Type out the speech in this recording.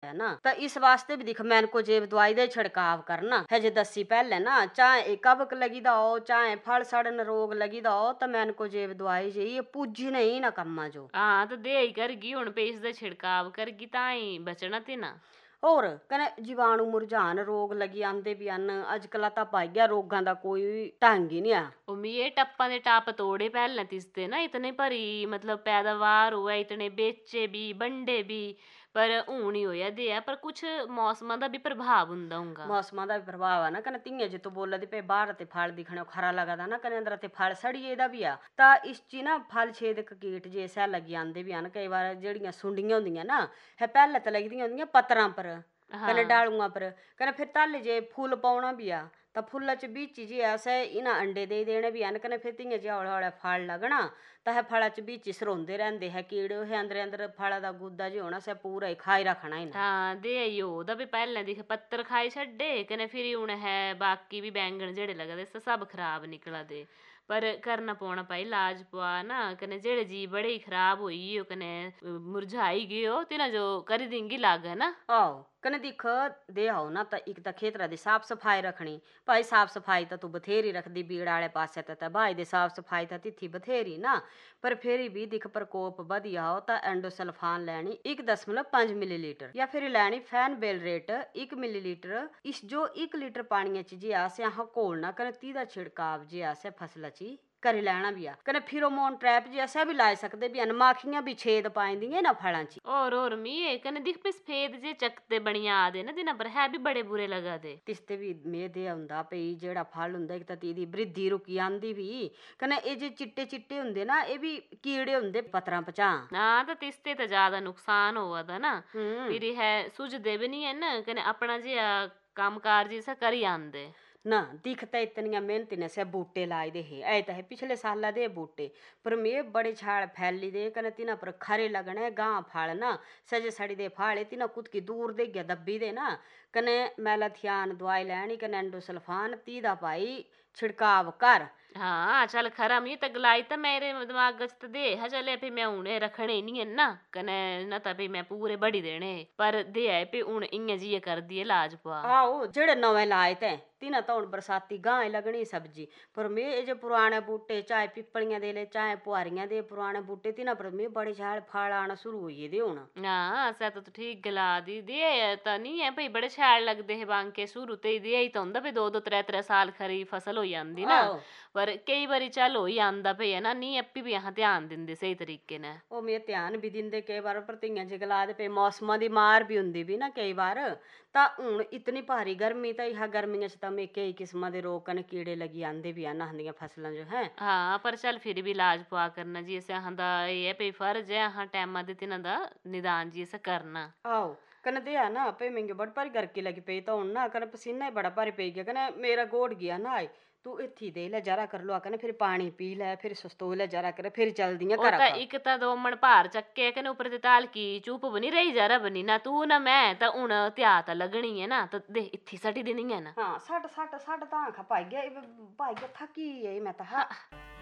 है ना। तो इस वास्ते भी दिख मैन को जेब दवाई दे छिड़काव करना है जे दसी पहले ना, चाहे कबक लगी दा हो चाहे फल सड़न रोग लगी दा हो, तो मैन को जेब दवाई जी ये पूजी नहीं ना कम्मा जो। हाँ तो दे ही करगी हुण पे इसदा छिड़काव करगी ताई बचना ते ना। और कने जीवाणु मुरझान रोग लगी आंदे भी अन अजकल तो पाई गया रोगां दा कोई ढंग ही नहीं आ। उम्मी ये टप्पा दे टप तोड़े पहले तिसते ना इतने भरी मतलब पैदावार हुआ इतने बेचे भी बंडे भी, पर हूं ही होया दे है पर कुछ मौसमां दा भी प्रभाव हुंदा हुंगा। मौसमां दा भी प्रभाव है ना, कने तियां जे तू बोला दी पे बाहर ते फल दिखने खरा लगा दा ना, कने अंदर ते फल सड़िए दा भी आ। ता इस ची ना फल छेदक कीट जे सै लगी आंदे भी हन। कई बार जेहड़ियां सुंडियां हुंदियां ना है पैहले ते लगदियां हुंदियां पत्तरां पर कने हाँ डालूआं पर, कने फिर तल जे फुल पौना भी आ तां फुल्ला च बिच जे असें इन्हां अंडे देई देने भी हन। कने फिर तियां जे हौले हौले फल लगना तां है फला च बिच सरोंदे रैंदे है कीड़े, है अंदरे अंदर फला दा गुद्दा जे होना सै पूरा ही खाई रखना इन्हां। हाँ दे आई ओह्दा भी पैहलें दिख पत्तर खाई छड्डे कने फिर हुण है बाकी भी बैंगन जेह्ड़े लगदे सब खराब निकला दे। पर करना पौना भाई लाज पवा ना, कने जेह्ड़े जी बड़े ही खराब होई गे कने मुरझाई गे हो तिन्हां जो करी देंगी लाग है ना। आहो कने दिख दे आओ ना तां इक तां खेतरा दी साफ सफाई रखनी। भाई साफ सफाई तां तू बथेरी रखदी बीड़ आले पासे ते भाई दी साफ सफाई तां तित्थी बथेरी ना, पर फिर भी दिख प्रकोप बधिया हो तां एंडोसल्फान लैनी 1.5 मिलीलीटर, या फिर लैनी फैनबेल रेट 1 मिलीलीटर। इस जो 1 लीटर पानिया च जे असें अहां घोलना कने तीदा छिड़काव जे असें फसला च करी लैना भी आ। कने फिरोमोन ट्रैप जे असें भी लाई सकदे भी हन, माखियां भी छेद पाइंदियां ना फलां च। और मी कने दिख पे सफेद जे चकते बनिया आदे ना तिन्हां पर है भी बड़े बुरे लगा दे। तिसते भी में दे हुंदा भई जेह्ड़ा फल हुंदा इक तां इदी बृद्धि रुकी आंदी भी, कन्नै एह् जे चिट्टे चिट्टे हुंदे ना एह् भी कीड़े हुंदे पत्तरां पचां। हाँ तो तिसते तो ज्यादा नुकसान होआ था ना। हूं फिर है सुझदे भी नहीं है ना कने अपना जे कामकार जिसा करी आंदे। ना दिख तां इतनियां मेहनती ने से बूटे लाए दे हे, ऐ तां हे पिछले साला दे बूटे, पर में बड़े छाल फैली दे कने तिन्हां पर खरे लगने गां फल ना सजे सड़ी दे फाड़े तिन्हां कुतकी दूर दे गया दब्बी दे ना। कने मैलाथियान दवाई लैनी कने एंडोसल्फान तीदा भाई छिड़काव कर। हाँ चल खरा मी तो गलाई तो मेरे दिमाग च तो दे हा चले फिर मैं हुणे रखने नहीं है ना, कने न तो फिर मैं पूरे बड़ी देने पर दे है पे हुण इयां जिया कर दिए लाज पवा। आहो जेड़े नवे लाए ते तिन्हां तो हुण बरसाती गां ही लगनी सब्जी, पर में एह् जे पुराने बूटे चाहे पिपलियां दे ले चाहे पुआरियां दे पुराने बूटे तिन्हां पर में बड़े शैल फल आना शुरू होई गेदे हुण। हाँ सै तो ठीक गला दी दे तो नहीं है भाई बड़े शैल लगदे हे बांके शुरू ते ही दे ही तो हुंदा भाई 2-2 3-3 साल खरी फसल होई आंदी ना। आहो पर कई बारी चल होई आंदा भाई है ना नी अपी भी अहां ध्यान दिंदे सही तरीके ने। ਉਹ ਮੈਂ ਧਿਆਨ ਵੀ ਦਿੰਦੇ ਕਈ ਵਾਰ, ਪਰ ਧੀਆਂ ਜਗਲਾ ਦੇ ਪਏ ਮੌਸਮਾਂ ਦੀ ਮਾਰ ਵੀ ਹੁੰਦੀ ਵੀ ਨਾ ਕਈ ਵਾਰ। ਤਾਂ ਹੁਣ ਇਤਨੀ ਭਾਰੀ ਗਰਮੀ ਤਾਂ ਇਹ ਗਰਮੀਆਂ 'ਚ ਤਾਂ ਮੈਂ ਕਈ ਕਿਸਮਾਂ ਦੇ ਰੋਗ ਕਨ ਕੀੜੇ ਲੱਗੀ ਆਂਦੇ ਵੀ ਹਨ ਹੰਦੀਆਂ ਫਸਲਾਂ ਜੋ ਹੈ। हाँ पर चल फिर भी इलाज पवा करना जी ऐसे अहां दा ये है भाई फर्ज है अहां टाइमा दे तिन्हां दा निदान जी ऐसे करना। ਆਓ ਕਨ ਦੇ ਆ ਨਾ ਪਈ ਮੈਨੂੰ ਬੜ ਭਾਰੀ ਕਰਕੇ ਲੱਗੀ ਪਈ ਤਾਂ ਹੁਣ ਨਾ ਕਨ ਪਸੀਨਾ ਹੀ ਬੜਾ ਭਾਰੀ ਪਈ ਗਿਆ ਕਨ ਮੇਰਾ ਗੋੜ ਗਿਆ ਨਾ ਆਏ ਤੂੰ ਇੱਥੇ ਦੇ ਲੈ ਜਰਾ ਕਰ ਲੋ ਆਕਨ ਫਿਰ ਪਾਣੀ ਪੀ ਲੈ ਫਿਰ ਸਸਤੋ ਲੈ ਜਰਾ ਕਰ ਫਿਰ ਚਲਦੀਆਂ ਉਹ ਘਰ ਤਾਂ ਆਪਾਂ। ਇੱਕ ਤਾਂ 2 ਮਣ ਭਾਰ ਚੱਕੇ ਕਿ ਉੱਪਰ ਤੇ ਤਾਲ ਕੀ ਚੁੱਪ ਬਣੀ ਰਹੀ ਜਰਾ ਬਣੀ ਨਾ ਤੂੰ ਨਾ ਮੈਂ ਤਾਂ ਹੁਣ ਧਿਆ ਤਾਂ ਲੱਗਣੀ ਹੈ ਨਾ ਤਾਂ ਦੇ ਇੱਥੇ ਸੱਟੀ ਦੇਣੀ ਹੈ ਨਾ। ਹਾਂ ਸੱਟ ਸੱਟ ਸੱਟ ਤਾਂ ਖਾ ਪਾਈ ਗਿਆ ਭਾਈ ਗਿਆ ਥੱਕੀ ਗਈ ਮੈਂ ਤਾਂ।